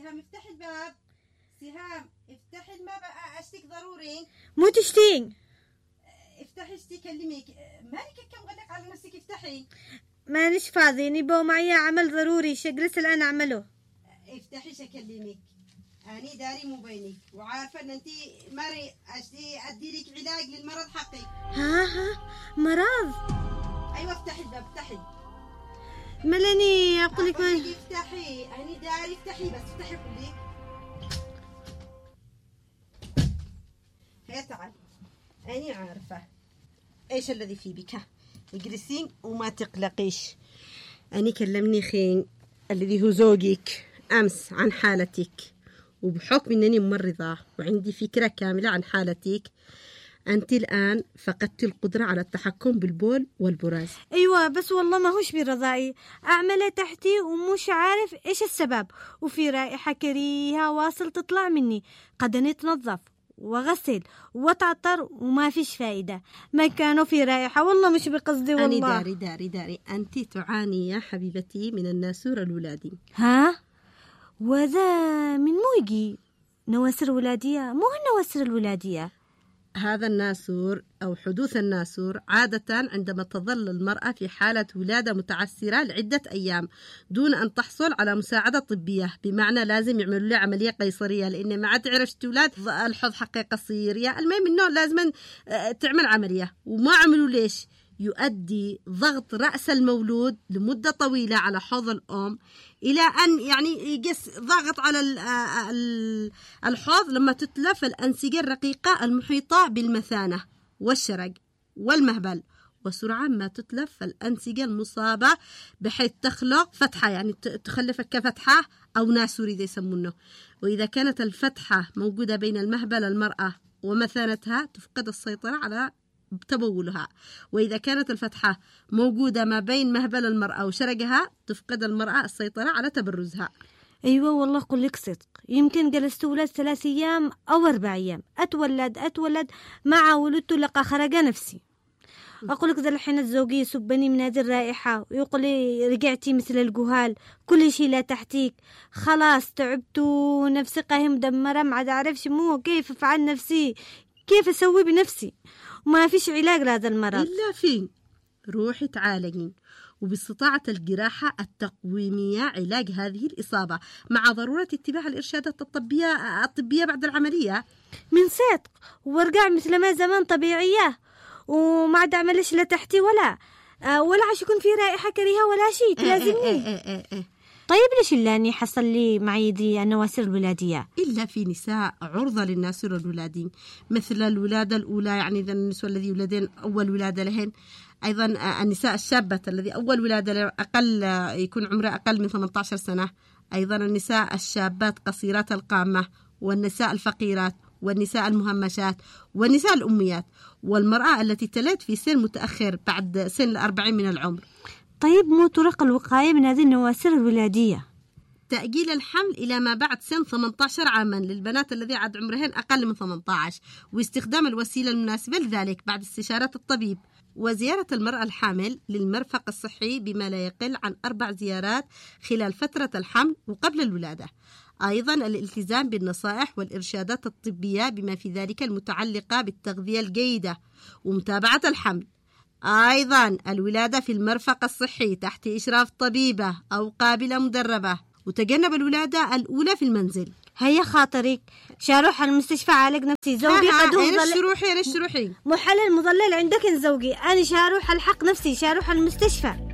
سهام افتحي الباب. سهام افتحي الباب، اشتيك ضروري. مو تشتين. افتحي اشتي كلميك. مالك كم غلق على نفسك؟ افتحي. مانيش فاضي، نبو معي عمل ضروري شجلس الآن أعمله. افتحي شكلمك. أني داري مو بينك وعارفة أن أنت مري أشتي أدي لك علاج للمرض حقي. ها مرض؟ أيوة افتحي الباب افتحي. ملاني أقول لك افتحي. أني داري افتحي بس افتحي كلي. هيا تعال. أني عارفة إيش الذي في بك. اجلسين وما تقلقيش. أني كلمني خين الذي هو زوجك أمس عن حالتك، وبحكم أنني ممرضة وعندي فكرة كاملة عن حالتك، أنت الآن فقدت القدرة على التحكم بالبول والبراز. أيوة بس والله ما هوش برضائي، أعمله تحتي ومش عارف إيش السبب، وفي رائحة كريهة واصل تطلع مني. قد نتنظف وغسل وتعطر وما فيش فائدة، ما كانوا في رائحة. والله مش بقصدي والله. أنا داري أنت تعاني يا حبيبتي من الناسور الولادي. ها؟ وذا من مو يجي نواسر ولادية؟ مو النواسر الولادية. هذا الناسور أو حدوث الناسور عادة عندما تظل المرأة في حالة ولادة متعسرة لعدة أيام دون أن تحصل على مساعدة طبية، بمعنى لازم يعملوا لها عملية قيصرية، لأن ما عاد تعرفش تولاد، الحوض حقه قصير، يا المهم إنه لازم تعمل عملية وما عملوا. ليش؟ يؤدي ضغط رأس المولود لمدة طويلة على حوض الأم إلى أن يعني يقس ضغط على الحوض لما تتلف الأنسجة الرقيقة المحيطة بالمثانة والشرج والمهبل، وسرعان ما تتلف الأنسجة المصابة بحيث تخلق فتحة، يعني تخلف كفتحة أو ناسور إذا يسمونه. وإذا كانت الفتحة موجودة بين المهبل المرأة ومثانتها تفقد السيطرة على تبولها، وإذا كانت الفتحة موجودة ما بين مهبل المرأة وشرجها تفقد المرأة السيطرة على تبرزها. أيوة والله قل لك صدق، يمكن جلست ولد 3 أيام أو 4 أيام أتولد مع ولدت لقى خرج نفسي. أقول لك ذا الحين الزوجي يسبني من هذه الرائحة ويقول لي رجعتي مثل الجهال، كل شيء لا تحتيك، خلاص تعبت ونفسي قاهي مدمرة، ما عاد أعرفش مو كيف أفعل نفسي، كيف أسوي بنفسي، وما فيش علاج لهذا المرض. إلا فين روحي تعالجين، وباستطاعة الجراحة التقويمية علاج هذه الإصابة مع ضرورة اتباع الإرشادات الطبية بعد العملية. من صدق وارجع مثل ما زمان طبيعية، وما عاد أعملش لا تحتي ولا عش يكون في رائحة كريهة ولا شيء تلازمني. طيب ليش اللاني حصل لي معي دي النواسر الولادية؟ إلا في نساء عرضة للناسور الولادين مثل الولادة الأولى، يعني إذا النساء الذي يولدين أول ولادة لهن، أيضا النساء الشابة الذي أول ولادة أقل يكون عمرها أقل من 18 سنة، أيضا النساء الشابات قصيرات القامة، والنساء الفقيرات، والنساء المهمشات، والنساء الأميات، والمرأة التي تلد في سن متأخر بعد سن 40 من العمر. طيب مو طرق الوقاية من هذه النواسر الولادية؟ تأجيل الحمل إلى ما بعد سن 18 عاما للبنات الذي عاد عمرهن أقل من 18، واستخدام الوسيلة المناسبة لذلك بعد استشارة الطبيب، وزيارة المرأة الحامل للمرفق الصحي بما لا يقل عن 4 زيارات خلال فترة الحمل وقبل الولادة. أيضا الالتزام بالنصائح والإرشادات الطبية بما في ذلك المتعلقة بالتغذية الجيدة ومتابعة الحمل. أيضا الولادة في المرفق الصحي تحت إشراف طبيبة أو قابلة مدربة، وتجنب الولادة الأولى في المنزل. هيا خاطرك شاروح المستشفى عالج نفسي، زوجي قد روحي محلل مضلل عندك زوجي، أنا شاروح الحق نفسي، شاروح المستشفى.